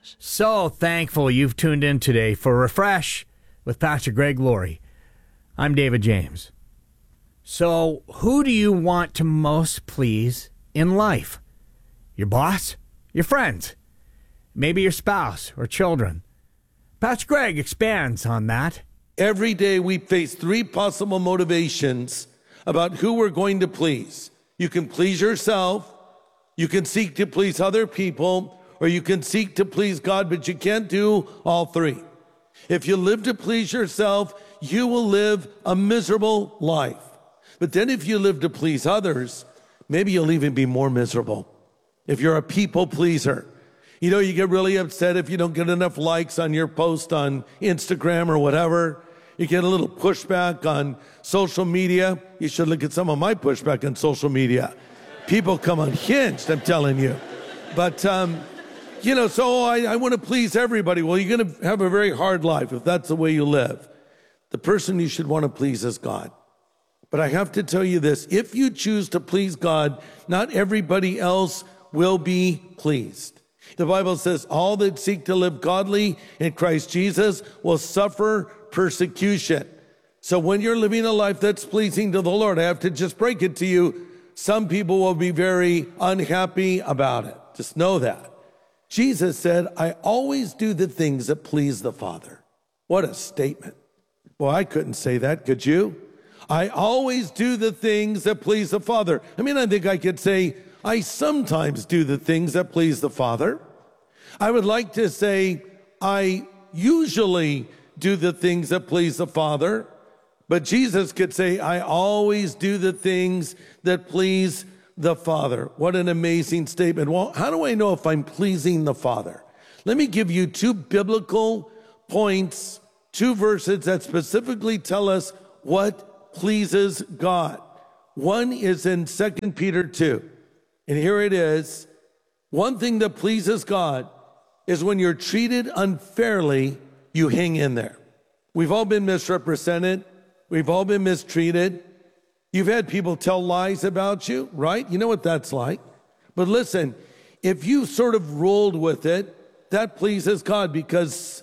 So thankful you've tuned in today for Refresh with Pastor Greg Laurie. I'm David James. So, who do you want to most please in life? Your boss? Your friends? Maybe your spouse or children? Pastor Greg expands on that. Every day we face three possible motivations about who we're going to please. You can please yourself, you can seek to please other people, or you can seek to please God, but you can't do all three. If you live to please yourself, you will live a miserable life. But then if you live to please others, maybe you'll even be more miserable. If you're a people pleaser, you know, you get really upset if you don't get enough likes on your post on Instagram or whatever. You get a little pushback on social media. You should look at some of my pushback on social media. People come unhinged, I'm telling you. But, you know, so I want to please everybody. Well, you're going to have a very hard life if that's the way you live. The person you should want to please is God. But I have to tell you this, if you choose to please God, not everybody else will be pleased. The Bible says all that seek to live godly in Christ Jesus will suffer persecution. So when you're living a life that's pleasing to the Lord, I have to just break it to you, some people will be very unhappy about it. Just know that. Jesus said, I always do the things that please the Father. What a statement. Well, I couldn't say that, could you? I always do the things that please the Father. I mean, I think I could say, I sometimes do the things that please the Father. I would like to say, I usually do the things that please the Father. But Jesus could say, I always do the things that please the Father. What an amazing statement. Well, how do I know if I'm pleasing the Father? Let me give you two biblical points, two verses that specifically tell us what pleases God. One is in 2 Peter 2. And here it is. One thing that pleases God is when you're treated unfairly, you hang in there. We've all been misrepresented. We've all been mistreated. You've had people tell lies about you, right? You know what that's like. But listen, if you sort of rolled with it, that pleases God, because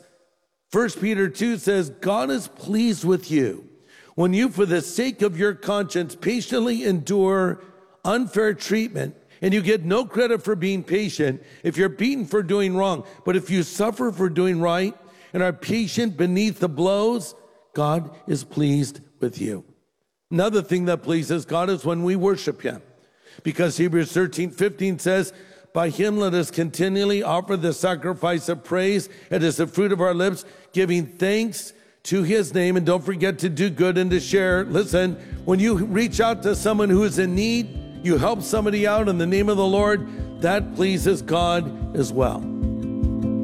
1 Peter 2 says, God is pleased with you when you, for the sake of your conscience, patiently endure unfair treatment, and you get no credit for being patient if you're beaten for doing wrong. But if you suffer for doing right and are patient beneath the blows, God is pleased with you. Another thing that pleases God is when we worship him, because Hebrews 13:15 says, by him let us continually offer the sacrifice of praise. It is the fruit of our lips, giving thanks to his name. And don't forget to do good and to share. Listen, when you reach out to someone who is in need, you help somebody out in the name of the Lord, that pleases God as well.